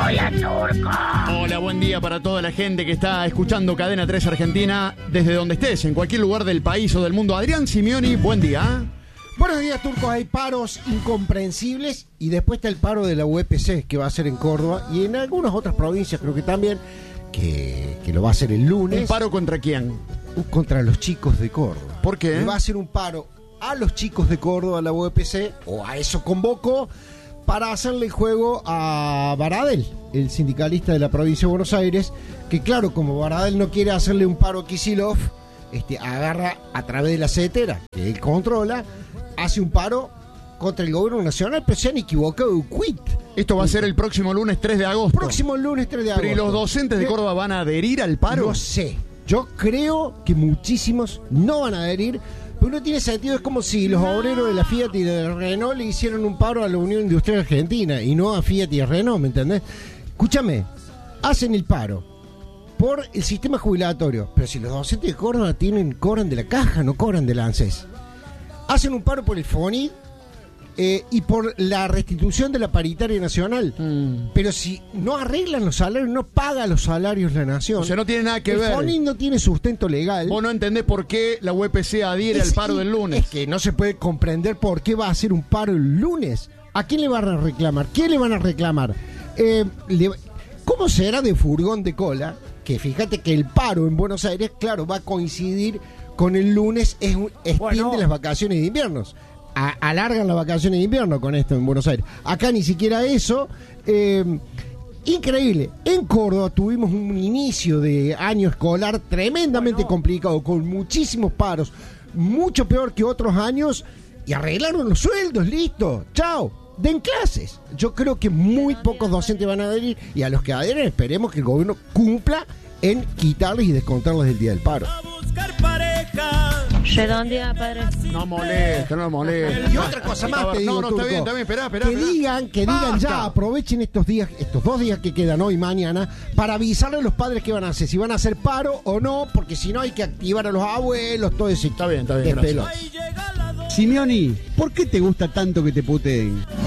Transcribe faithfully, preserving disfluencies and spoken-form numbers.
Hola, Turco. Hola, buen día para toda la gente que está escuchando Cadena tres Argentina desde donde estés, en cualquier lugar del país o del mundo. Adrián Simioni, buen día. Buenos días, Turcos. Hay paros incomprensibles y después está el paro de la U E P C que va a ser en Córdoba y en algunas otras provincias creo que también, que, que lo va a hacer el lunes. ¿Un paro contra quién? Contra los chicos de Córdoba. ¿Por qué? Le va a hacer un paro a los chicos de Córdoba, la U E P C, o a eso convocó, para hacerle juego a Baradel, el sindicalista de la provincia de Buenos Aires, que claro, como Baradel no quiere hacerle un paro a Kicillof, este, agarra a través de la CETERA, que él controla, hace un paro contra el gobierno nacional, pero se han equivocado de quit. Esto va a ser el próximo lunes tres de agosto. Próximo lunes tres de agosto. ¿Pero y los docentes de Córdoba van a adherir al paro? No sé. Yo creo que muchísimos no van a adherir, pero no tiene sentido. Es como si los obreros de la Fiat y de Renault le hicieran un paro a la Unión Industrial Argentina y no a Fiat y a Renault, ¿me entendés? Escúchame, hacen el paro por el sistema jubilatorio, pero si los docentes de Córdoba tienen, cobran de la caja, no cobran del ANSES. Hacen un paro por el FONI eh, y por la restitución de la paritaria nacional. Mm. Pero si no arreglan los salarios, no paga los salarios la nación. O sea, no tiene nada que el ver. El FONI no tiene sustento legal. Vos no entendés por qué la U E P C adhiere es, al paro del lunes. Es que no se puede comprender por qué va a hacer un paro el lunes. ¿A quién le van a reclamar? ¿Qué le van a reclamar? Eh, le, ¿Cómo será de furgón de cola? Que fíjate que el paro en Buenos Aires, claro, va a coincidir con el lunes, es, extiende bueno. las vacaciones de invierno. A, alargan las vacaciones de invierno con esto en Buenos Aires. Acá ni siquiera eso. Eh, increíble. En Córdoba tuvimos un inicio de año escolar tremendamente bueno. complicado, con muchísimos paros, mucho peor que otros años, y arreglaron los sueldos, listo, chao. Den clases. Yo creo que muy pocos docentes van a adherir, y a los que adhieren esperemos que el gobierno cumpla en quitarles y descontarles del día del paro. Redondea, padre. No molesta, no molesta. Y otra cosa más te digo, no, no, Turco, está bien, está bien, esperá, esperá. Que esperá. digan, que digan Basta. ya, aprovechen estos días, estos dos días que quedan hoy y mañana, para avisarle a los padres qué van a hacer, si van a hacer paro o no, porque si no hay que activar a los abuelos, todo ese. Está bien, está bien. Despelo. Simioni, ¿por qué te gusta tanto que te puteen?